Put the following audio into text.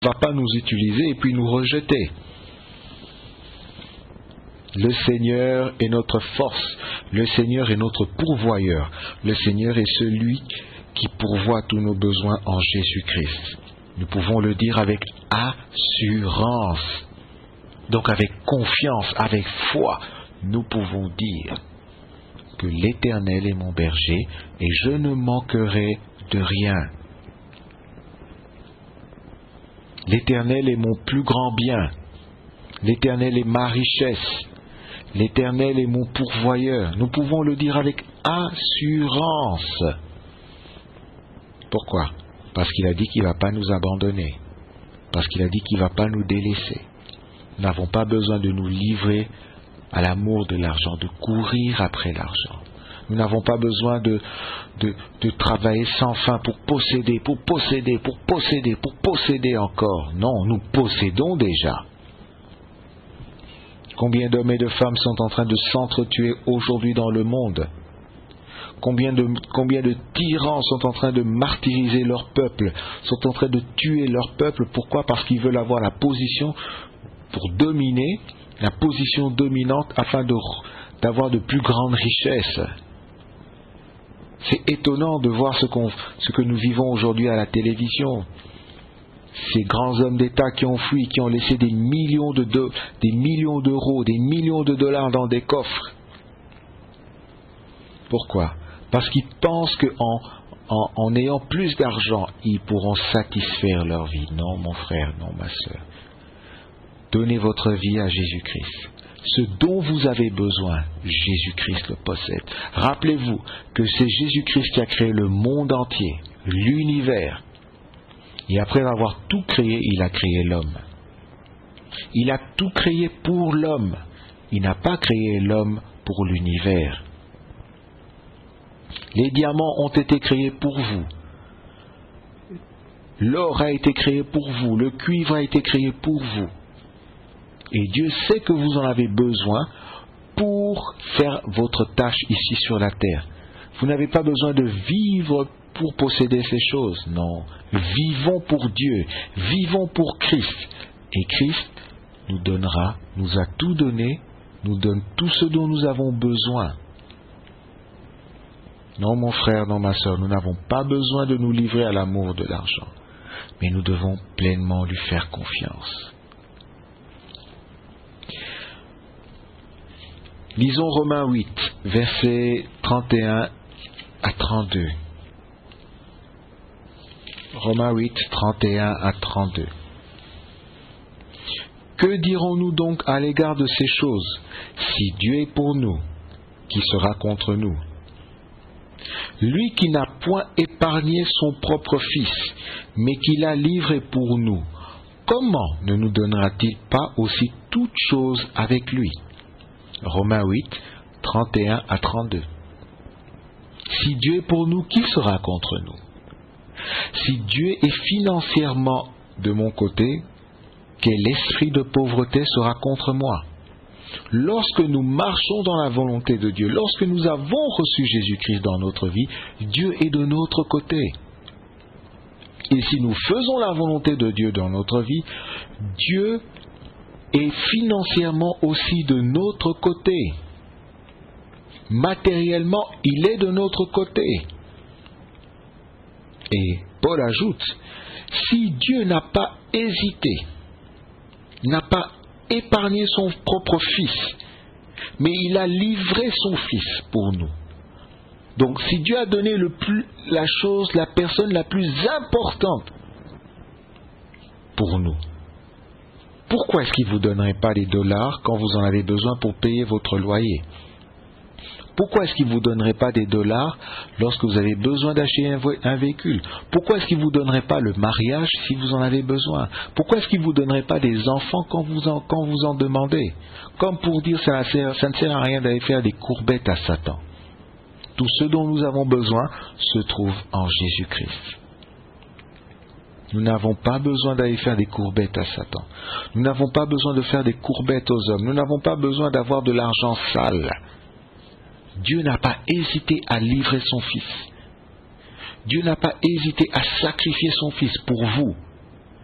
ne va pas nous utiliser et puis nous rejeter. Le Seigneur est notre force, le Seigneur est notre pourvoyeur, le Seigneur est celui qui pourvoit tous nos besoins en Jésus-Christ. Nous pouvons le dire avec assurance, donc avec confiance, avec foi, nous pouvons dire que l'Éternel est mon berger et je ne manquerai de rien. L'Éternel est mon plus grand bien, l'Éternel est ma richesse, l'Éternel est mon pourvoyeur. Nous pouvons le dire avec assurance. Pourquoi? Parce qu'il a dit qu'il ne va pas nous abandonner. Parce qu'il a dit qu'il ne va pas nous délaisser. Nous n'avons pas besoin de nous livrer à l'amour de l'argent, de courir après l'argent. Nous n'avons pas besoin de travailler sans fin pour posséder encore. Non, nous possédons déjà. Combien d'hommes et de femmes sont en train de s'entretuer aujourd'hui dans le monde? Combien de tyrans sont en train de martyriser leur peuple, sont en train de tuer leur peuple? Pourquoi? Parce qu'ils veulent avoir la position pour dominer, la position dominante afin d'avoir de plus grandes richesses. C'est étonnant de voir ce que nous vivons aujourd'hui à la télévision. Ces grands hommes d'État qui ont fui, qui ont laissé des millions d'euros, des millions de dollars dans des coffres. Pourquoi? Parce qu'ils pensent qu'en ayant plus d'argent, ils pourront satisfaire leur vie. Non, mon frère, non, ma sœur. Donnez votre vie à Jésus-Christ. Ce dont vous avez besoin, Jésus-Christ le possède. Rappelez-vous que c'est Jésus-Christ qui a créé le monde entier, l'univers. Et après avoir tout créé, il a créé l'homme. Il a tout créé pour l'homme. Il n'a pas créé l'homme pour l'univers. Les diamants ont été créés pour vous. L'or a été créé pour vous. Le cuivre a été créé pour vous. Et Dieu sait que vous en avez besoin pour faire votre tâche ici sur la terre. Vous n'avez pas besoin de vivre pour posséder ces choses. Non. Vivons pour Dieu. Vivons pour Christ. Et Christ nous a tout donné, nous donne tout ce dont nous avons besoin. Non, mon frère, non, ma sœur, nous n'avons pas besoin de nous livrer à l'amour de l'argent. Mais nous devons pleinement lui faire confiance. Lisons Romains 8, versets 31 à 32. Romains 8, 31 à 32. Que dirons-nous donc à l'égard de ces choses? Si Dieu est pour nous, qui sera contre nous? Lui qui n'a point épargné son propre Fils, mais qui l'a livré pour nous, comment ne nous donnera-t-il pas aussi toutes choses avec lui? Romains 8, 31 à 32. Si Dieu est pour nous, qui sera contre nous? Si Dieu est financièrement de mon côté, quel esprit de pauvreté sera contre moi? Lorsque nous marchons dans la volonté de Dieu, lorsque nous avons reçu Jésus-Christ dans notre vie, Dieu est de notre côté. Et si nous faisons la volonté de Dieu dans notre vie, Dieu est financièrement aussi de notre côté. Matériellement, il est de notre côté. Et Paul ajoute, si Dieu n'a pas hésité, n'a pas épargné son propre Fils, mais il a livré son Fils pour nous. Donc si Dieu a donné la personne la plus importante pour nous, pourquoi est-ce qu'il ne vous donnerait pas des dollars quand vous en avez besoin pour payer votre loyer? Pourquoi est-ce qu'il ne vous donnerait pas des dollars lorsque vous avez besoin d'acheter un véhicule? Pourquoi est-ce qu'il ne vous donnerait pas le mariage si vous en avez besoin? Pourquoi est-ce qu'il ne vous donnerait pas des enfants quand vous en demandez? Comme pour dire, ça ne sert à rien d'aller faire des courbettes à Satan. Tout ce dont nous avons besoin se trouve en Jésus-Christ. Nous n'avons pas besoin d'aller faire des courbettes à Satan. Nous n'avons pas besoin de faire des courbettes aux hommes. Nous n'avons pas besoin d'avoir de l'argent sale. Dieu n'a pas hésité à livrer son Fils. Dieu n'a pas hésité à sacrifier son Fils pour vous.